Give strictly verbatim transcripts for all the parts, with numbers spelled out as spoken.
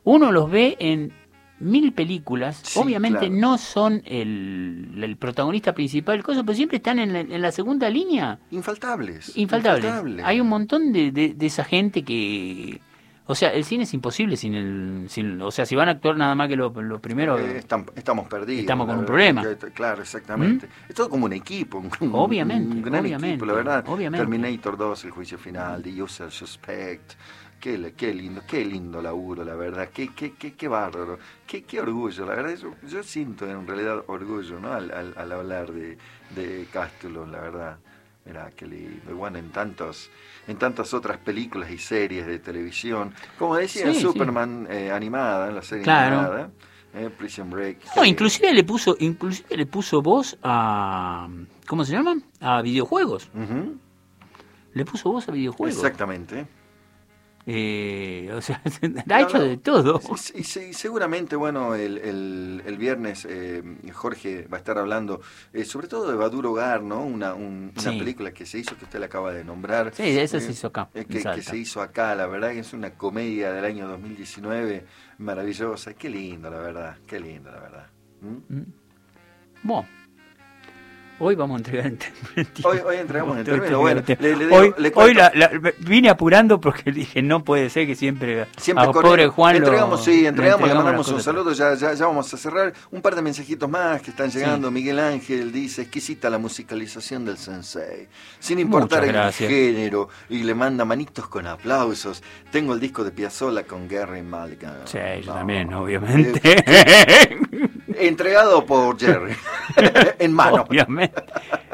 uno los ve en mil películas, Sí, obviamente claro. no son el, el protagonista principal, cosa, pero siempre están en la, en la segunda línea. Infaltables. Infaltables. Infaltables. Hay un montón de, de, de esa gente que... O sea, el cine es imposible sin el... Sin, o sea, si van a actuar nada más que lo, lo primero... Eh, estam- estamos perdidos. Estamos con la un verdad. problema. Que- Claro, exactamente. ¿Mm? Es todo como un equipo. Un, un- Obviamente, un gran obviamente, equipo, la verdad. obviamente. Terminator dos, El juicio final, The Usual Suspect. Qué, le- qué lindo, qué lindo laburo, la verdad. Qué, qué, qué, qué bárbaro. Qué, qué orgullo, la verdad. Yo, yo siento en realidad orgullo, ¿no? Al, al, al hablar de, de Cástulo, la verdad. Mirá, qué lindo. Y bueno, en tantos, en tantas otras películas y series de televisión. Como decía, Sí, Superman eh, animada, la serie Claro. animada. Eh, Prison Break. No, que- inclusive le puso, inclusive le puso voz a... ¿Cómo se llama? A videojuegos. Ujú, Le puso voz a videojuegos. exactamente. Eh, o sea, ha No, hecho no, de todo. sí, sí, seguramente, bueno, el, el, el viernes eh, Jorge va a estar hablando eh, sobre todo de Baduro Hogar, ¿no? Una, un- una Sí. película que se hizo, que usted la acaba de nombrar. Sí, esa se Eh, hizo acá, eh, en que, que Salta. se hizo acá, la verdad que es una comedia del año dos mil diecinueve maravillosa. Qué lindo, la verdad, qué lindo, la verdad. ¿Mm? Mm. Bueno, hoy vamos a entregar el término. Hoy, hoy entregamos el Hoy término. Bueno, entregamos le, el le término. digo- hoy, le hoy cuento- la, la- vine apurando porque dije, no puede ser que siempre, Siempre a corriendo. pobre Juan lo- entregamos, sí, entregamos, le las mandamos un cosas. saludo, ya, ya, ya vamos a cerrar. Un par de mensajitos más que están llegando. Sí. Miguel Ángel dice, exquisita la musicalización del Sensei, sin importar Muchas el gracias. género, y le manda manitos con aplausos. Tengo el disco de Piazzolla con Gary Mulligan. Sí, yo No. también, obviamente. Eh, entregado por Jerry, en mano. Obviamente.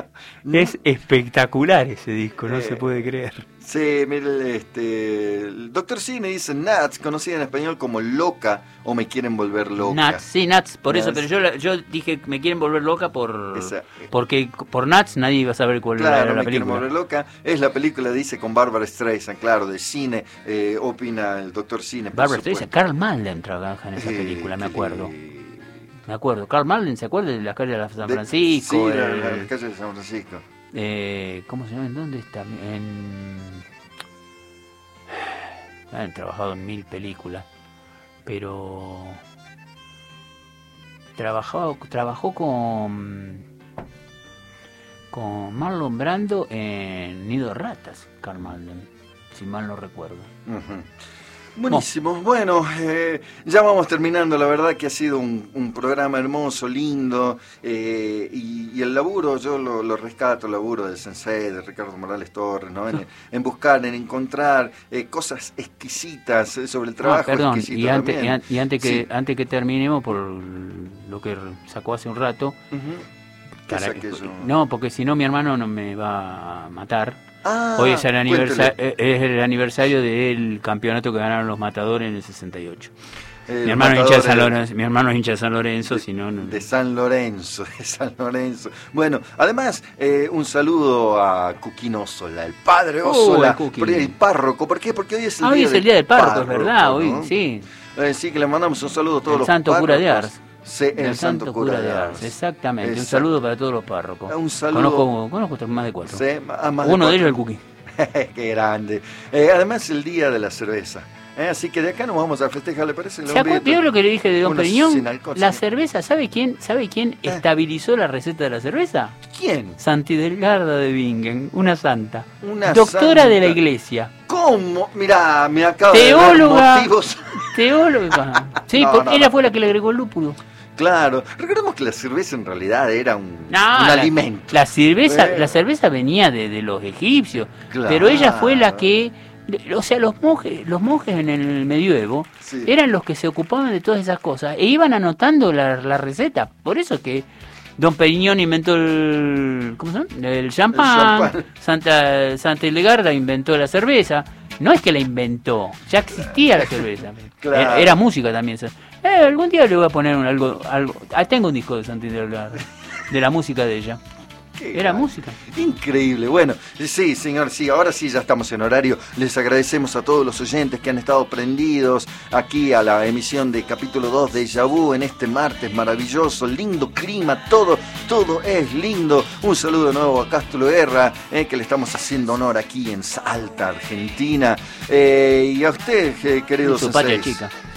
Es espectacular ese disco, no Eh, se puede creer. Sí, mire, este, el doctor Cine dice Nats, conocida en español como Loca o Me quieren volver loca. Nats, sí, Nats, por eso, Nats. pero yo, la- yo dije, me quieren volver loca por Esa- porque por Nats nadie iba a saber cuál Claro, era la Me quieren película. volver loca. Es la película, dice, con Barbara Streisand, claro, de cine. Eh, opina el doctor Cine. por Barbara supuesto. Streisand, Carl Malden trabaja en esa Eh, película, me qué acuerdo. lindo. Me acuerdo. Carl Malden, ¿se acuerda de la calle de la San De- Francisco? sí, la, El- la- la calle de San Francisco. eh, ¿Cómo se llama? ¿En dónde está? En... Han trabajado en mil películas, pero trabajó, trabajó con con Marlon Brando en Nido de Ratas, Carl Malden, si mal no recuerdo. Ujú. Buenísimo. Bueno, eh, ya vamos terminando. La verdad que ha sido un, un programa hermoso, lindo. eh, y, y el laburo, yo lo, lo rescato, el laburo del Sensei, de Ricardo Morales Torres, ¿no? En, en buscar, en encontrar eh, cosas exquisitas eh, sobre el trabajo. Ah, perdón, exquisito y antes, y, también. an- y antes que Sí. antes que terminemos por lo que sacó hace un rato, Ujú. ¿Qué para- saqué yo? no, porque si no mi hermano no me va a matar. Ah, Hoy es el, aniversa- cuéntele. eh, es el aniversario del campeonato que ganaron los Matadores en el sesenta y ocho. El Mi hermano, es hincha de San matador Lorenzo, mi hermano es hincha de San Lorenzo, si no, no- de San Lorenzo, de San Lorenzo. Bueno, además, eh, un saludo a Cuquín Ósola, el padre Oh, Ósola, el Cuquín. por- el párroco. ¿Por qué? Porque hoy es el, Ah, hoy día, es el día del párroco, es verdad, ¿no? hoy, sí. Eh, sí, que le mandamos un saludo a todos El los santo párrocos. cura de Ars. Sí, el, El santo cura de Ars. exactamente. Un Exacto. saludo para todos los párrocos. Un saludo. Conozco, conozco más de cuatro. Sí, a más de Uno de ellos cuatro. el Cookie. Qué grande. Eh, además, el día de la cerveza. Eh, así que de acá nos vamos a festejar, ¿le parece? ¿Se acuerda? ¿Vio lo que le dije de Don Uno Periñón? sin alcohol, La sí. cerveza, ¿sabe quién, ¿sabe quién Eh. estabilizó la receta de la cerveza? ¿Quién? Santidelgarda de Bingen, una santa. Una Doctora santa. de la iglesia. ¿Cómo? Mirá, me acaba de Teóloga. dar motivos. Teóloga. Sí, No, porque no, ella no. fue la que le agregó el lúpulo. Claro. Recordemos que la cerveza en realidad era un, No, un la, alimento. La cerveza, Eh. la cerveza venía de, de los egipcios, Claro. pero ella fue la que, o sea, los monjes, los monjes en el medioevo Sí. eran los que se ocupaban de todas esas cosas e iban anotando la, la receta. Por eso que Don Periñón inventó el, ¿cómo se llama? El champán, champán. Santa Santa Hildegarda inventó la cerveza. No es que la inventó, ya existía la cerveza. Claro. Era, era música también. Eh, algún día le voy a poner un, algo, algo. Ah, tengo un disco de Santa Hildegarda, de la música de ella. Qué Era grande. música. Increíble. Bueno, sí, señor, sí, ahora sí ya estamos en horario. Les agradecemos a todos los oyentes que han estado prendidos aquí a la emisión de capítulo dos de Déjà Vu en este martes maravilloso, lindo clima, todo, todo es lindo. Un saludo de nuevo a Cástulo Guerra, eh, que le estamos haciendo honor aquí en Salta, Argentina. Eh, y a usted, eh, querido En su patria Sensei. chica.